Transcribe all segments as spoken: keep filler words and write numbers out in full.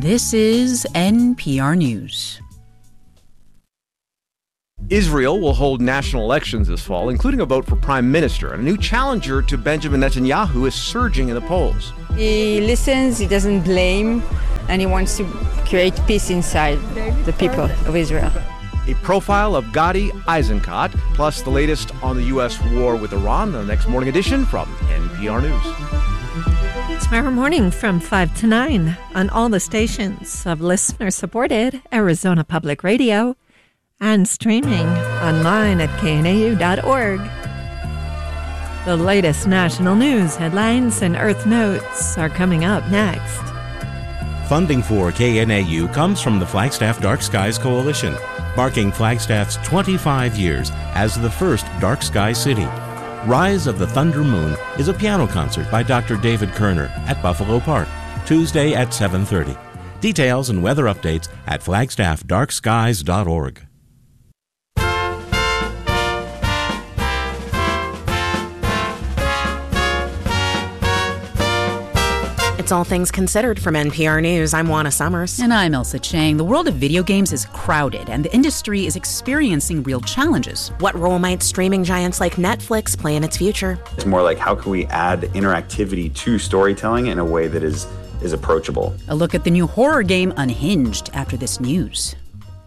This is N P R News. Israel will hold national elections this fall, including a vote for prime minister. And a new challenger to Benjamin Netanyahu is surging in the polls. He listens, he doesn't blame, and he wants to create peace inside the people of Israel. A profile of Gadi Eisenkot, plus the latest on the U S war with Iran, the next morning edition from N P R News. Tomorrow morning from five to nine on all the stations of listener-supported Arizona Public Radio and streaming online at K N A U dot org. The latest national news headlines and Earth Notes are coming up next. Funding for K N A U comes from the Flagstaff Dark Skies Coalition, marking Flagstaff's twenty-five years as the first dark sky city. Rise of the Thunder Moon is a piano concert by Doctor David Kerner at Buffalo Park, Tuesday at seven thirty. Details and weather updates at flagstaff dark skies dot org. It's All Things Considered from N P R News. I'm Juana Summers. And I'm Elsa Chang. The world of video games is crowded, and the industry is experiencing real challenges. What role might streaming giants like Netflix play in its future? It's more like, how can we add interactivity to storytelling in a way that is, is approachable? A look at the new horror game Unhinged after this news.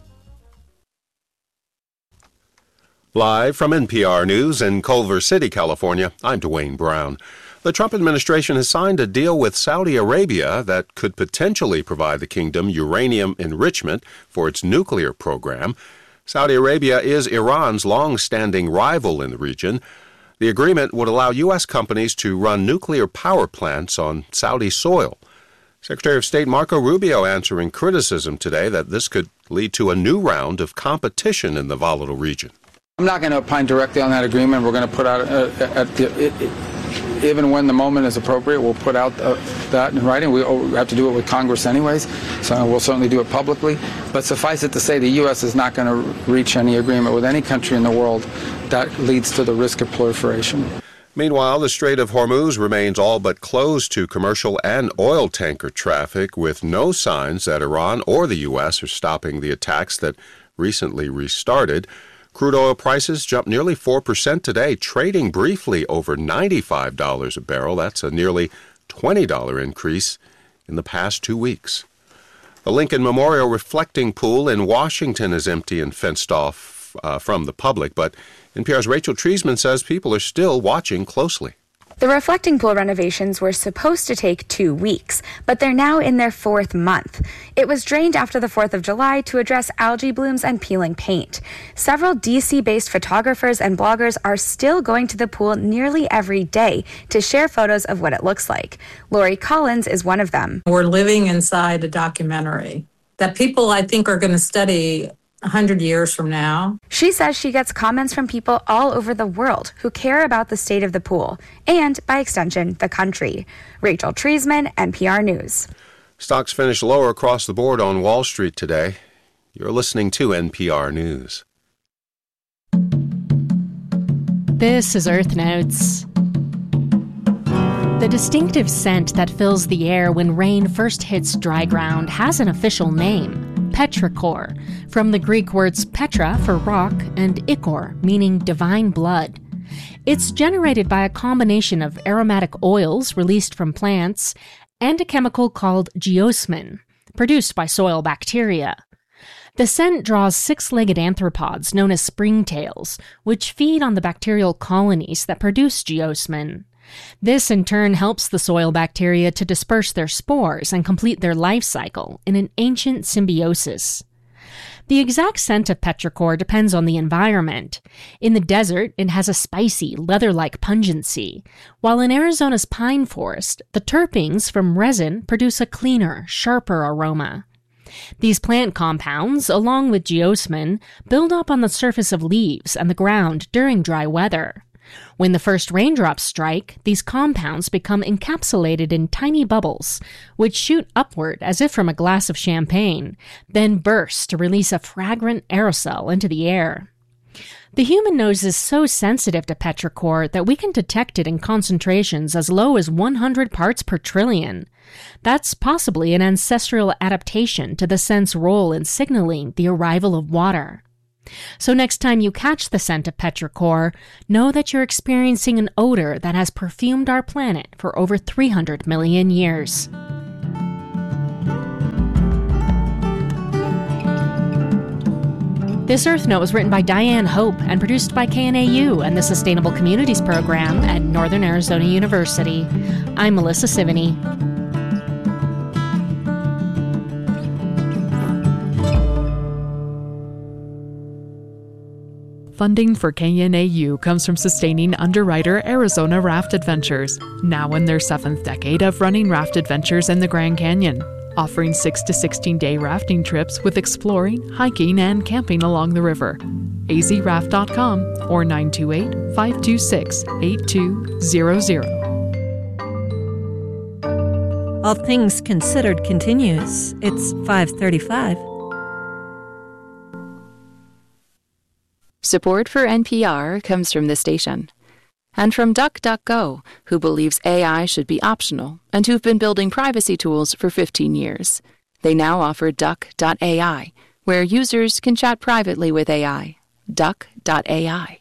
Live from N P R News in Culver City, California, I'm Dwayne Brown. The Trump administration has signed a deal with Saudi Arabia that could potentially provide the kingdom uranium enrichment for its nuclear program. Saudi Arabia is Iran's long-standing rival in the region. The agreement would allow U S companies to run nuclear power plants on Saudi soil. Secretary of State Marco Rubio answering criticism today that this could lead to a new round of competition in the volatile region. I'm not going to opine directly on that agreement. We're going to put out uh, at the, it, it, even when the moment is appropriate, we'll put out uh, that in writing. We have to do it with Congress anyways, so we'll certainly do it publicly. But suffice it to say, the U S is not going to reach any agreement with any country in the world that leads to the risk of proliferation. Meanwhile, the Strait of Hormuz remains all but closed to commercial and oil tanker traffic, with no signs that Iran or the U S are stopping the attacks that recently restarted. Crude oil prices jumped nearly four percent today, trading briefly over ninety-five dollars a barrel. That's a nearly twenty dollars increase in the past two weeks. The Lincoln Memorial Reflecting Pool in Washington is empty and fenced off uh, from the public, but N P R's Rachel Treisman says people are still watching closely. The reflecting pool renovations were supposed to take two weeks, but they're now in their fourth month. It was drained after the fourth of July to address algae blooms and peeling paint. Several D C-based photographers and bloggers are still going to the pool nearly every day to share photos of what it looks like. Lori Collins is one of them. We're living inside a documentary that people, I think, are going to study a hundred years from now. She says she gets comments from people all over the world who care about the state of the pool and, by extension, the country. Rachel Treisman, N P R News. Stocks finished lower across the board on Wall Street today. You're listening to N P R News. This is Earth Notes. The distinctive scent that fills the air when rain first hits dry ground has an official name. Petrichor, from the Greek words petra for rock and ichor, meaning divine blood. It's generated by a combination of aromatic oils released from plants and a chemical called geosmin, produced by soil bacteria. The scent draws six-legged arthropods known as springtails, which feed on the bacterial colonies that produce geosmin. This, in turn, helps the soil bacteria to disperse their spores and complete their life cycle in an ancient symbiosis. The exact scent of petrichor depends on the environment. In the desert, it has a spicy, leather-like pungency, while in Arizona's pine forest, the terpenes from resin produce a cleaner, sharper aroma. These plant compounds, along with geosmin, build up on the surface of leaves and the ground during dry weather. When the first raindrops strike, these compounds become encapsulated in tiny bubbles, which shoot upward as if from a glass of champagne, then burst to release a fragrant aerosol into the air. The human nose is so sensitive to petrichor that we can detect it in concentrations as low as one hundred parts per trillion. That's possibly an ancestral adaptation to the scent's role in signaling the arrival of water. So next time you catch the scent of petrichor, know that you're experiencing an odor that has perfumed our planet for over three hundred million years. This Earth Note was written by Diane Hope and produced by K N A U and the Sustainable Communities Program at Northern Arizona University. I'm Melissa Sivany. Funding for K N A U comes from sustaining underwriter Arizona Raft Adventures, now in their seventh decade of running raft adventures in the Grand Canyon, offering six to sixteen day rafting trips with exploring, hiking, and camping along the river. a z raft dot com or nine two eight, five two six, eight two zero zero. All Things Considered continues. It's five thirty-five. Support for N P R comes from the station and from DuckDuckGo, who believes A I should be optional and who've been building privacy tools for fifteen years. They now offer Duck dot A I, where users can chat privately with A I. Duck dot A I.